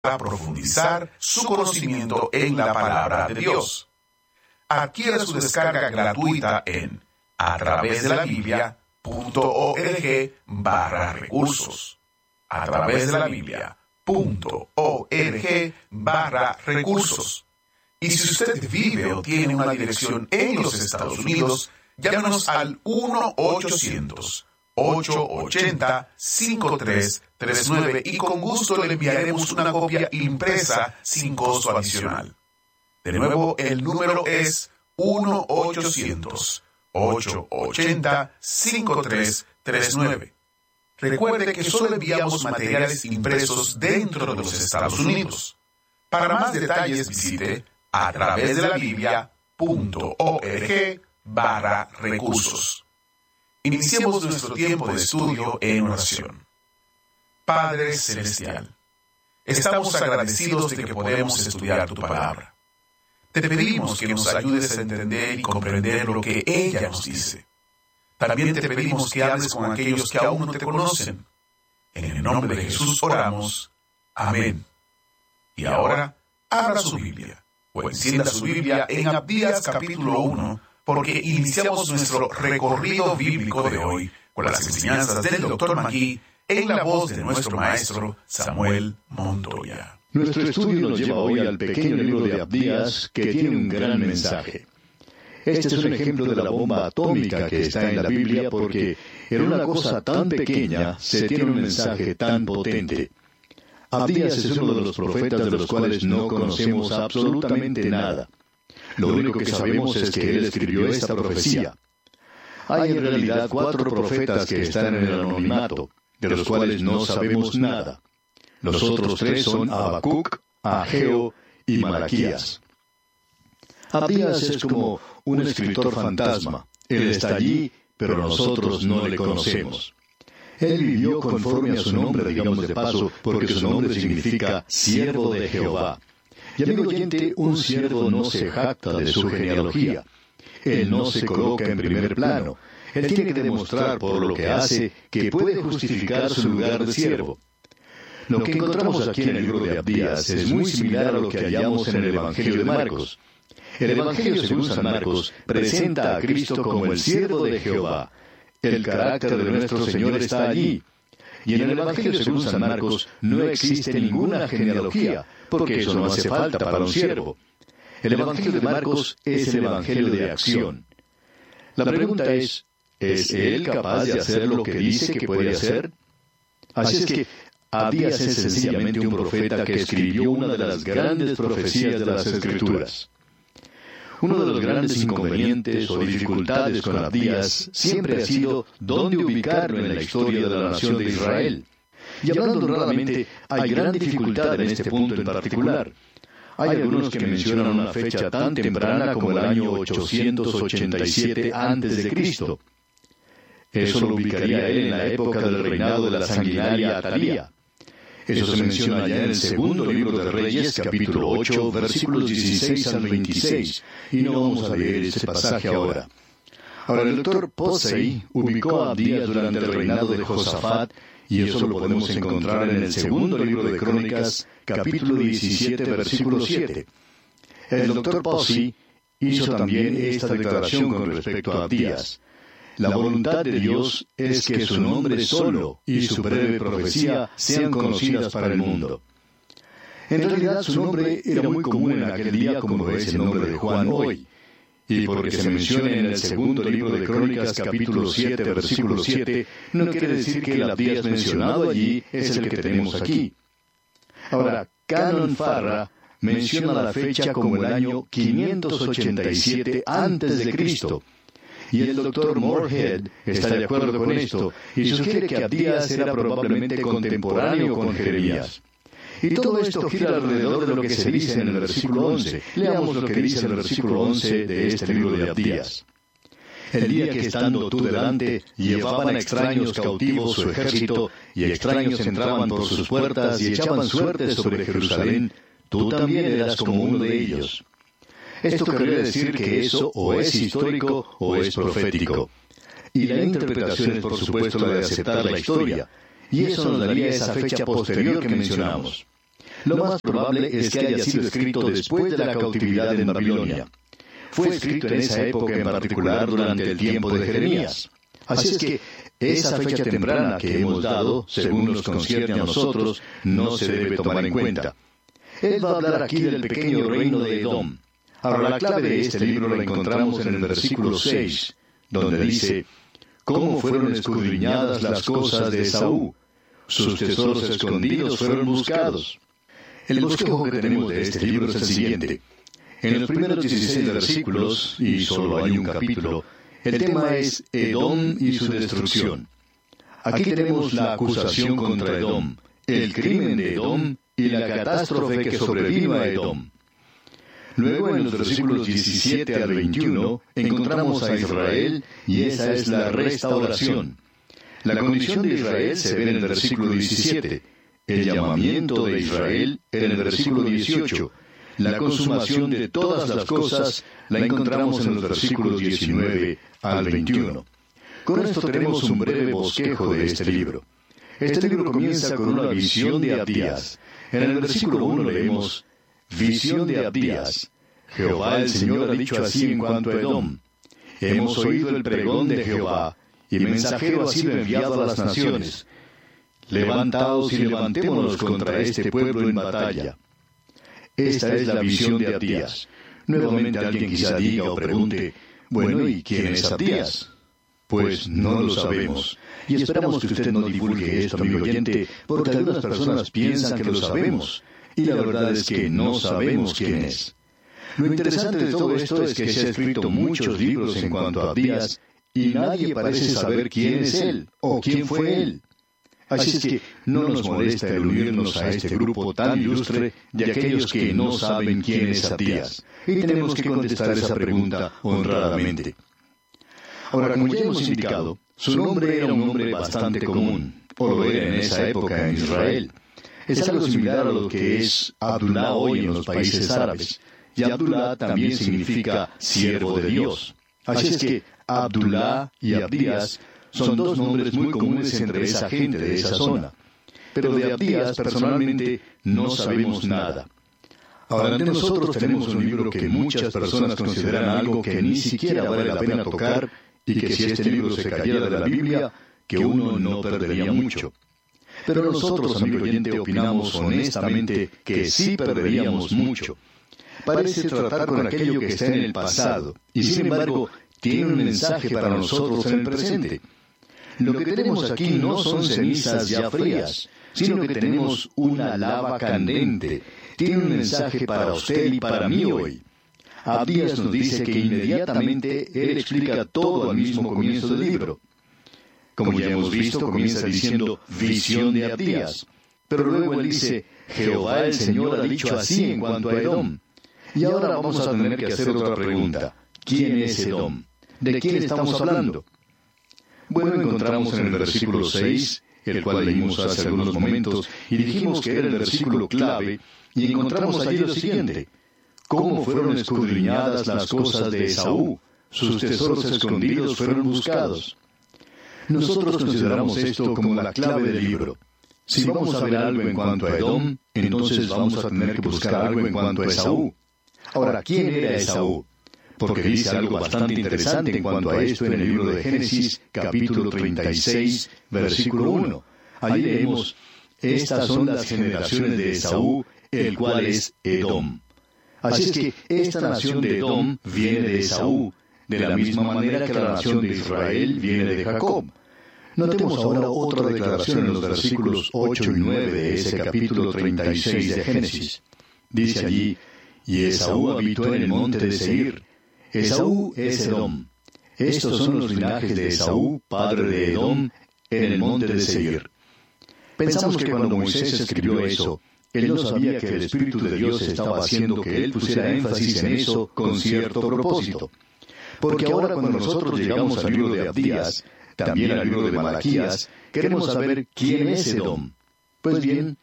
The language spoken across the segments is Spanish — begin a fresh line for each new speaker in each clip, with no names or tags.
a profundizar su conocimiento en la palabra de Dios. Adquiera su descarga gratuita en atravesdelabiblia.org/recursos. atravesdelabiblia.org/recursos. Y si usted vive o tiene una dirección en los Estados Unidos, llámenos al 1-800-880-5339 y con gusto le enviaremos una copia impresa sin costo adicional. De nuevo, el número es 1-800-880-5339. Recuerde que solo enviamos materiales impresos dentro de los Estados Unidos. Para más detalles visite atravesdelabiblia.org/recursos. Iniciemos nuestro tiempo de estudio en oración. Padre Celestial, estamos agradecidos de que podemos estudiar tu palabra. Te pedimos que nos ayudes a entender y comprender lo que ella nos dice. También te pedimos que hables con aquellos que aún no te conocen. En el nombre de Jesús oramos. Amén. Y ahora, abra su Biblia, o encienda su Biblia en Abdías capítulo 1, porque iniciamos nuestro recorrido bíblico de hoy con las enseñanzas del Dr. Magui en la voz de nuestro maestro Samuel Montoya.
Nuestro estudio nos lleva hoy al pequeño libro de Abdías, que tiene un gran mensaje. Este es un ejemplo de la bomba atómica que está en la Biblia, porque en una cosa tan pequeña se tiene un mensaje tan potente. Abdías es uno de los profetas de los cuales no conocemos absolutamente nada. Lo único que sabemos es que él escribió esta profecía. Hay en realidad 4 profetas que están en el anonimato, de los cuales no sabemos nada. Los otros 3 son Habacuc, Ageo y Malaquías. Abdías es como un escritor fantasma. Él está allí, pero nosotros no le conocemos. Él vivió conforme a su nombre, digamos de paso, porque su nombre significa siervo de Jehová. Y amigo oyente, un siervo no se jacta de su genealogía. Él no se coloca en primer plano. Él tiene que demostrar por lo que hace que puede justificar su lugar de siervo. Lo que encontramos aquí en el libro de Abdías es muy similar a lo que hallamos en el Evangelio de Marcos. El Evangelio según San Marcos presenta a Cristo como el siervo de Jehová. El carácter de nuestro Señor está allí. Y en el Evangelio según San Marcos no existe ninguna genealogía, porque eso no hace falta para un siervo. El Evangelio de Marcos es el Evangelio de acción. La pregunta ¿es él capaz de hacer lo que dice que puede hacer? Así es que Abdías es sencillamente un profeta que escribió una de las grandes profecías de las Escrituras. Uno de los grandes inconvenientes o dificultades con Abdías siempre ha sido dónde ubicarlo en la historia de la nación de Israel. Y hablando honradamente, hay gran dificultad en este punto en particular. Hay algunos que mencionan una fecha tan temprana como el año 887 a.C. Eso lo ubicaría a él en la época del reinado de la sanguinaria Atalía. Eso se menciona ya en el segundo libro de Reyes, capítulo 8, versículos 16 al 26, y no vamos a leer ese pasaje ahora. Ahora, el doctor Posey ubicó a Abdías durante el reinado de Josafat, y eso lo podemos encontrar en el segundo libro de Crónicas, capítulo 17, versículo 7. El doctor Posey hizo también esta declaración con respecto a Abdías. La voluntad de Dios es que su nombre solo y su breve profecía sean conocidas para el mundo. En realidad su nombre era muy común en aquel día como es el nombre de Juan hoy. Y porque se menciona en el segundo libro de Crónicas capítulo 7, versículo 7, no quiere decir que el Abdías mencionado allí es el que tenemos aquí. Ahora, Canon Farra menciona la fecha como el año 587 a.C., y el doctor Moorhead está de acuerdo con esto, y sugiere que Abdías era probablemente contemporáneo con Jeremías. Y todo esto gira alrededor de lo que se dice en el versículo 11. Leamos lo que dice el versículo 11 de este libro de Abdías. El día que estando tú delante, llevaban a extraños cautivos su ejército, y extraños entraban por sus puertas y echaban suerte sobre Jerusalén, tú también eras como uno de ellos. Esto querría decir que eso o es histórico o es profético. Y la interpretación es por supuesto la de aceptar la historia, y eso nos daría esa fecha posterior que mencionamos. Lo más probable es que haya sido escrito después de la cautividad en Babilonia. Fue escrito en esa época en particular durante el tiempo de Jeremías. Así es que esa fecha temprana que hemos dado, según nos concierne a nosotros, no se debe tomar en cuenta. Él va a hablar aquí del pequeño reino de Edom. Ahora, la clave de este libro la encontramos en el versículo 6, donde dice: «Cómo fueron escudriñadas las cosas de Esaú, sus tesoros escondidos fueron buscados». El bosquejo que tenemos de este libro es el siguiente. En los primeros 16 versículos, y solo hay un capítulo, el tema es Edom y su destrucción. Aquí tenemos la acusación contra Edom, el crimen de Edom y la catástrofe que sobrevino a Edom. Luego, en los versículos 17 al 21, encontramos a Israel, y esa es la restauración. La condición de Israel se ve en el versículo 17, el llamamiento de Israel en el versículo 18, la consumación de todas las cosas la encontramos en los versículos 19 al 21. Con esto tenemos un breve bosquejo de este libro. Este libro comienza con una visión de Abdías. En el versículo 1 leemos: «Visión de Abdías. Jehová el Señor ha dicho así en cuanto a Edom. Hemos oído el pregón de Jehová, y mensajero ha sido enviado a las naciones. Levantaos y levantémonos contra este pueblo en batalla». Esta es la visión de Abdías. Nuevamente alguien quizá diga o pregunte: «Bueno, ¿y quién es Abdías?». Pues no lo sabemos. Y esperamos que usted no divulgue esto, amigo oyente, porque algunas personas piensan que lo sabemos, y la verdad es que no sabemos quién es. Lo interesante de todo esto es que se han escrito muchos libros en cuanto a Abdías, y nadie parece saber quién es él, o quién fue él. Así es que no nos molesta el unirnos a este grupo tan ilustre de aquellos que no saben quién es Abdías, y tenemos que contestar esa pregunta honradamente. Ahora, como ya hemos indicado, su nombre era un nombre bastante común, o lo era en esa época en Israel. Es algo similar a lo que es Abdullah hoy en los países árabes, y Abdullah también significa siervo de Dios. Así es que Abdullah y Abdías son dos nombres muy comunes entre esa gente de esa zona. Pero de Abdías, personalmente, no sabemos nada. Ahora, ante nosotros tenemos un libro que muchas personas consideran algo que ni siquiera vale la pena tocar, y que si este libro se cayera de la Biblia, que uno no perdería mucho. Pero nosotros, amigo oyente, opinamos honestamente que sí perderíamos mucho. Parece tratar con aquello que está en el pasado, y sin embargo, tiene un mensaje para nosotros en el presente. Lo que tenemos aquí no son cenizas ya frías, sino que tenemos una lava candente. Tiene un mensaje para usted y para mí hoy. Abdías nos dice que inmediatamente él explica todo al mismo comienzo del libro. Como ya hemos visto, comienza diciendo visión de Abdías, pero luego él dice: Jehová el Señor ha dicho así en cuanto a Edom. Y ahora vamos a tener que hacer otra pregunta: ¿quién es Edom? ¿De quién estamos hablando? Bueno, encontramos en el versículo 6, el cual leímos hace algunos momentos, y dijimos que era el versículo clave, y encontramos allí lo siguiente: ¿cómo fueron escudriñadas las cosas de Esaú? Sus tesoros escondidos fueron buscados. Nosotros consideramos esto como la clave del libro. Si vamos a ver algo en cuanto a Edom, entonces vamos a tener que buscar algo en cuanto a Esaú. Ahora, ¿quién era Esaú? Porque dice algo bastante interesante en cuanto a esto en el libro de Génesis, capítulo 36, versículo 1. Allí leemos: estas son las generaciones de Esaú, el cual es Edom. Así es que esta nación de Edom viene de Esaú, de la misma manera que la nación de Israel viene de Jacob. Notemos ahora otra declaración en los versículos 8 y 9 de ese capítulo 36 de Génesis. Dice allí: y Esaú habitó en el monte de Seir. Esaú es Edom. Estos son los linajes de Esaú, padre de Edom, en el monte de Seir. Pensamos que cuando Moisés escribió eso, él no sabía que el Espíritu de Dios estaba haciendo que él pusiera énfasis en eso con cierto propósito. Porque ahora cuando nosotros llegamos al libro de Abdías, también al libro de Malaquías, queremos saber quién es Edom. Pues bien,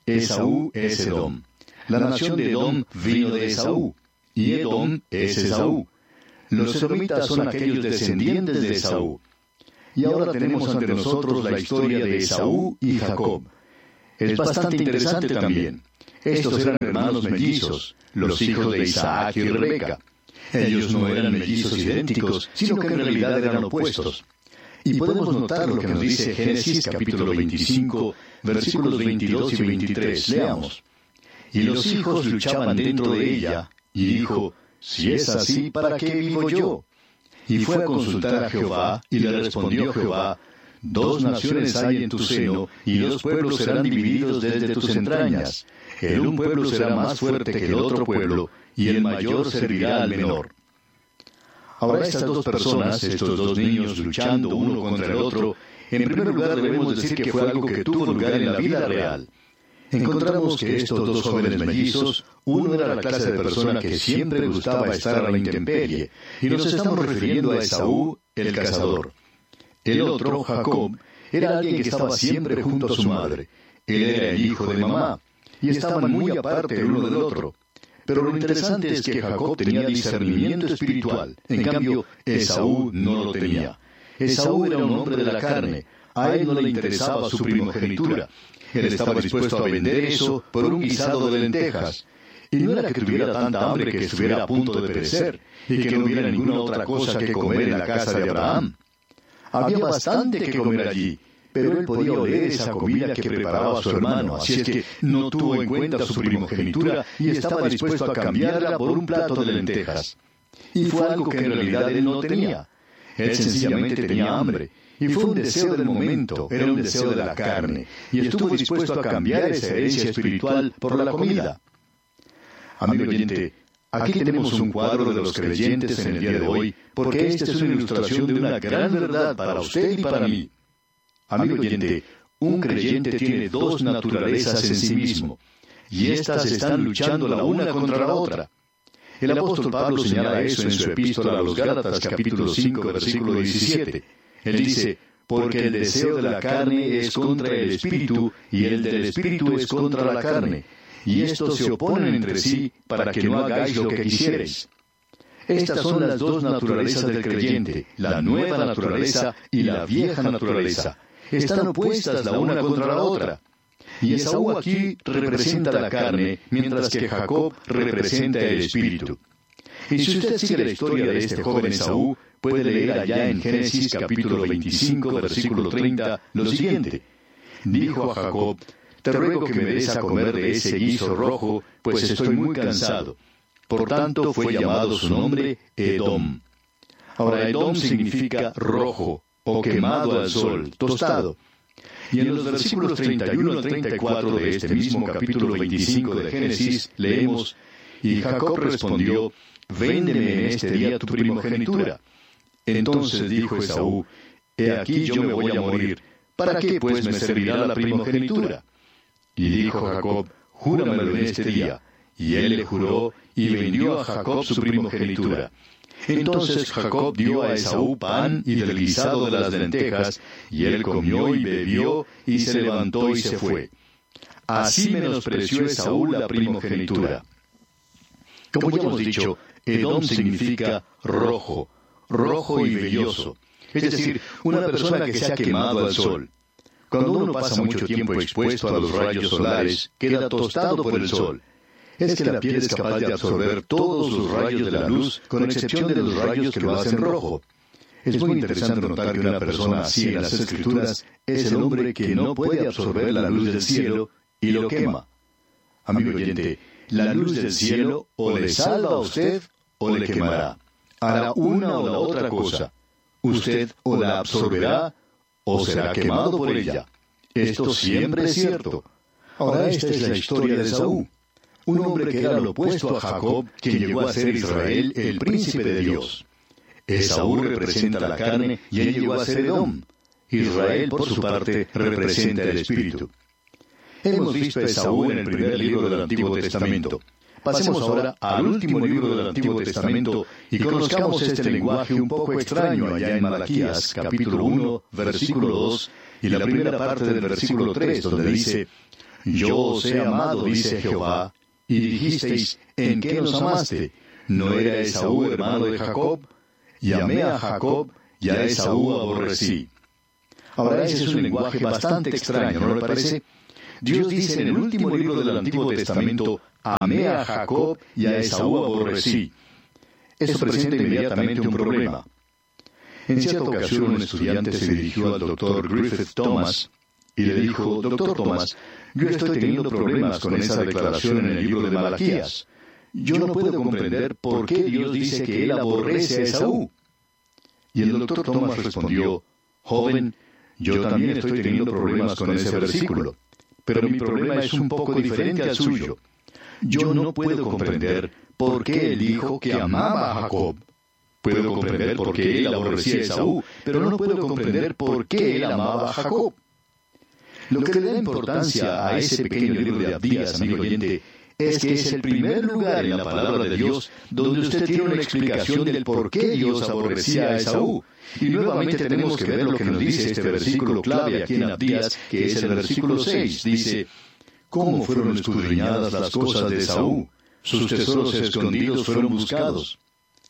Esaú es Edom. La nación de Edom vino de Esaú, y Edom es Esaú. Los edomitas son aquellos descendientes de Esaú. Y ahora tenemos ante nosotros la historia de Esaú y Jacob. Es bastante interesante también. Estos eran hermanos mellizos, los hijos de Isaac y Rebeca. Ellos no eran mellizos idénticos, sino que en realidad eran opuestos. Y podemos notar lo que nos dice Génesis capítulo 25, versículos 22 y 23. Leamos. Y los hijos luchaban dentro de ella, y dijo, si es así, ¿para qué vivo yo? Y fue a consultar a Jehová, y le respondió Jehová, 2 naciones hay en tu seno, y 2 pueblos serán divididos desde tus entrañas. El un pueblo será más fuerte que el otro pueblo, y el mayor servirá al menor. Ahora estas 2 personas, estos 2 niños luchando uno contra el otro, en primer lugar debemos decir que fue algo que tuvo lugar en la vida real. Encontramos que estos 2 jóvenes mellizos, uno era la clase de persona que siempre gustaba estar a la intemperie, y nos estamos refiriendo a Esaú, el cazador. El otro, Jacob, era alguien que estaba siempre junto a su madre. Él era el hijo de mamá, y estaban muy aparte el uno del otro. Pero lo interesante es que Jacob tenía discernimiento espiritual, en cambio, Esaú no lo tenía. Esaú era un hombre de la carne, a él no le interesaba su primogenitura. Él estaba dispuesto a vender eso por un guisado de lentejas. Y no era que tuviera tanta hambre que estuviera a punto de perecer, y que no hubiera ninguna otra cosa que comer en la casa de Abraham. Había bastante que comer allí, pero él podía oler esa comida que preparaba su hermano, así es que no tuvo en cuenta su primogenitura y estaba dispuesto a cambiarla por un plato de lentejas. Y fue algo que en realidad él no tenía. Él sencillamente tenía hambre, y fue un deseo del momento, era un deseo de la carne, y estuvo dispuesto a cambiar esa herencia espiritual por la comida. Amigo oyente, aquí tenemos un cuadro de los creyentes en el día de hoy, porque esta es una ilustración de una gran verdad para usted y para mí. Amigo oyente, un creyente tiene 2 naturalezas en sí mismo, y éstas están luchando la una contra la otra. El apóstol Pablo señala eso en su epístola a los Gálatas, capítulo 5, versículo 17. Él dice, porque el deseo de la carne es contra el espíritu, y el del espíritu es contra la carne, y estos se oponen entre sí para que no hagáis lo que quisierais. Estas son las 2 naturalezas del creyente, la nueva naturaleza y la vieja naturaleza. Están opuestas la una contra la otra. Y Esaú aquí representa la carne, mientras que Jacob representa el espíritu. Y si usted sigue la historia de este joven Esaú, puede leer allá en Génesis capítulo 25, versículo 30, lo siguiente. Dijo a Jacob, te ruego que me des a comer de ese guiso rojo, pues estoy muy cansado. Por tanto fue llamado su nombre Edom. Ahora Edom significa rojo, o quemado al sol, tostado. Y en los versículos 31 al 34 de este mismo capítulo 25 de Génesis leemos, y Jacob respondió, véndeme en este día tu primogenitura. Entonces dijo Esaú, he aquí yo me voy a morir, ¿para qué pues me servirá la primogenitura? Y dijo Jacob, júramelo en este día. Y él le juró, y vendió a Jacob su primogenitura. Entonces Jacob dio a Esaú pan y del guisado de las lentejas, y él comió y bebió, y se levantó y se fue. Así menospreció Esaú la primogenitura. Como ya hemos dicho, Edom significa rojo, rojo y velloso, es decir, una persona que se ha quemado al sol. Cuando uno pasa mucho tiempo expuesto a los rayos solares, queda tostado por el sol. Es que la piel es capaz de absorber todos los rayos de la luz, con excepción de los rayos que lo hacen rojo. Es muy interesante notar que una persona así en las Escrituras es el hombre que no puede absorber la luz del cielo y lo quema. Amigo oyente, la luz del cielo o le salva a usted o le quemará. Hará una o la otra cosa. Usted o la absorberá o será quemado por ella. Esto siempre es cierto. Ahora esta es la historia de Esaú. Un hombre que era lo opuesto a Jacob, quien llegó a ser Israel, el príncipe de Dios. Esaú representa la carne y él llegó a ser Edom. Israel, por su parte, representa el espíritu. Hemos visto a Esaú en el primer libro del Antiguo Testamento. Pasemos ahora al último libro del Antiguo Testamento y conozcamos este lenguaje un poco extraño allá en Malaquías, capítulo 1, versículo 2, y la primera parte del versículo 3, donde dice, yo os he amado, dice Jehová, y dijisteis, ¿en qué nos amaste? ¿No era Esaú hermano de Jacob? Y amé a Jacob, y a Esaú aborrecí. Ahora ese es un lenguaje bastante extraño, ¿no le parece? Dios dice en el último libro del Antiguo Testamento, amé a Jacob y a Esaú aborrecí. Esto presenta inmediatamente un problema. En cierta ocasión un estudiante se dirigió al Dr. Griffith Thomas y le dijo, Dr. Thomas, yo estoy teniendo problemas con esa declaración en el libro de Malaquías. Yo no puedo comprender por qué Dios dice que Él aborrece a Esaú. Y el Dr. Thomas respondió, joven, yo también estoy teniendo problemas con ese versículo, pero mi problema es un poco diferente al suyo. Yo no puedo comprender por qué Él dijo que amaba a Jacob. Puedo comprender por qué Él aborrecía a Esaú, pero no puedo comprender por qué Él amaba a Jacob. Lo que le da importancia a ese pequeño libro de Abdías, amigo oyente, es que es el primer lugar en la palabra de Dios donde usted tiene una explicación del por qué Dios aborrecía a Esaú. Y nuevamente tenemos que ver lo que nos dice este versículo clave aquí en Abdías, que es el versículo 6. Dice, ¿cómo fueron escudriñadas las cosas de Esaú? Sus tesoros escondidos fueron buscados.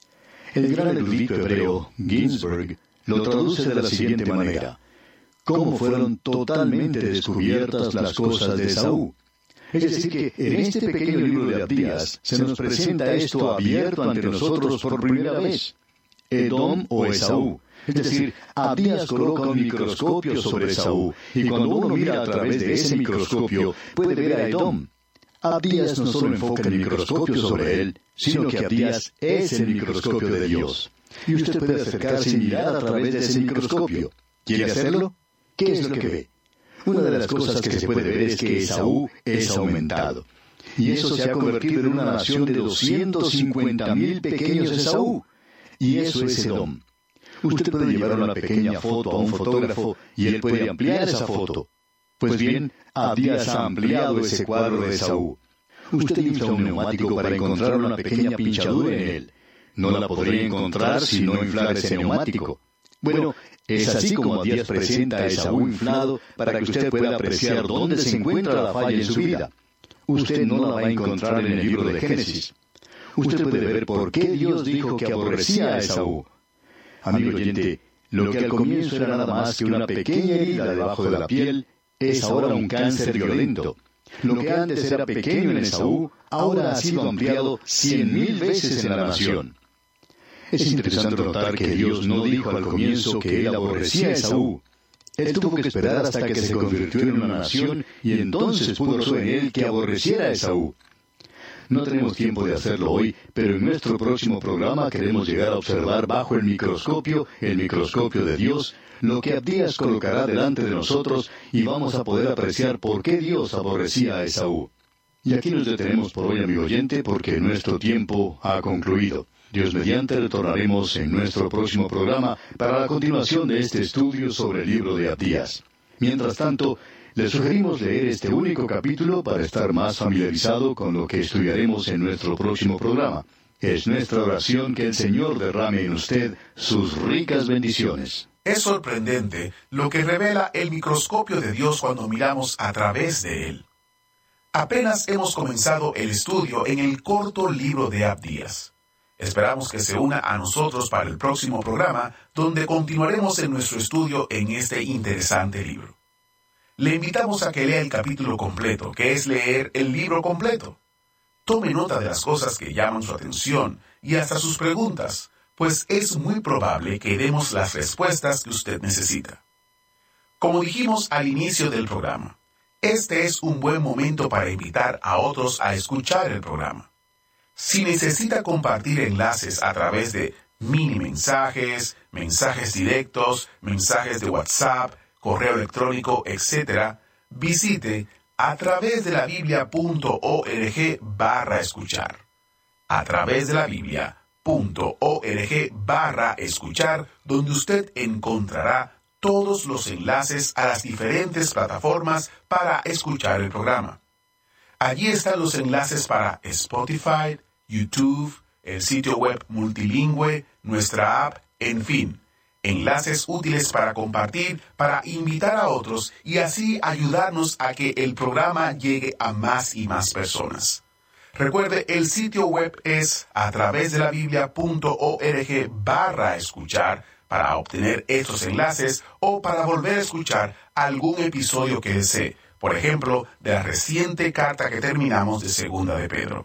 El gran erudito hebreo, Ginsberg, lo traduce de la siguiente manera. ¿Cómo fueron totalmente descubiertas las cosas de Esaú? Es decir, que en este pequeño libro de Abdías se nos presenta esto abierto ante nosotros por primera vez. Edom o Esaú. Es decir, Abdías coloca un microscopio sobre Esaú, y cuando uno mira a través de ese microscopio, puede ver a Edom. Abdías no solo enfoca el microscopio sobre él, sino que Abdías es el microscopio de Dios. Y usted puede acercarse y mirar a través de ese microscopio. ¿Quiere hacerlo? ¿Qué es lo que ve? Una de las cosas que se puede ver es que Esaú es aumentado. Y eso se ha convertido en una nación de 250,000 pequeños Esaú. Y eso es Edom. Usted puede llevar una pequeña foto a un fotógrafo y él puede ampliar esa foto. Pues bien, Abdías ha ampliado ese cuadro de Esaú. Usted infla un neumático para encontrar una pequeña pinchadura en él. No la podría encontrar si no inflara ese neumático. Bueno, es así como Abdías presenta a Esaú inflado para que usted pueda apreciar dónde se encuentra la falla en su vida. Usted no la va a encontrar en el libro de Génesis. Usted puede ver por qué Dios dijo que aborrecía a Esaú. Amigo oyente, lo que al comienzo era nada más que una pequeña herida debajo de la piel, es ahora un cáncer violento. Lo que antes era pequeño en Esaú, ahora ha sido ampliado 100,000 veces en la nación. Es interesante notar que Dios no dijo al comienzo que Él aborrecía a Esaú. Él tuvo que esperar hasta que se convirtió en una nación y entonces puso en Él que aborreciera a Esaú. No tenemos tiempo de hacerlo hoy, pero en nuestro próximo programa queremos llegar a observar bajo el microscopio de Dios, lo que Abdías colocará delante de nosotros y vamos a poder apreciar por qué Dios aborrecía a Esaú. Y aquí nos detenemos por hoy, amigo oyente, porque nuestro tiempo ha concluido. Dios mediante retornaremos en nuestro próximo programa para la continuación de este estudio sobre el libro de Abdías. Mientras tanto, le sugerimos leer este único capítulo para estar más familiarizado con lo que estudiaremos en nuestro próximo programa. Es nuestra oración que el Señor derrame en usted sus ricas bendiciones.
Es sorprendente lo que revela el microscopio de Dios cuando miramos a través de él. Apenas hemos comenzado el estudio en el corto libro de Abdías. Esperamos que se una a nosotros para el próximo programa, donde continuaremos en nuestro estudio en este interesante libro. Le invitamos a que lea el capítulo completo, que es leer el libro completo. Tome nota de las cosas que llaman su atención y hasta sus preguntas, pues es muy probable que demos las respuestas que usted necesita. Como dijimos al inicio del programa, este es un buen momento para invitar a otros a escuchar el programa. Si necesita compartir enlaces a través de mini mensajes, mensajes directos, mensajes de WhatsApp, correo electrónico, etc., visite a través de la biblia.org/escuchar. A través de la biblia.org/escuchar, donde usted encontrará todos los enlaces a las diferentes plataformas para escuchar el programa. Allí están los enlaces para Spotify, YouTube, el sitio web multilingüe, nuestra app, en fin, enlaces útiles para compartir, para invitar a otros y así ayudarnos a que el programa llegue a más y más personas. Recuerde, el sitio web es a través de la biblia.org/escuchar para obtener estos enlaces o para volver a escuchar algún episodio que desee. por ejemplo, de la reciente carta que terminamos de Segunda de Pedro.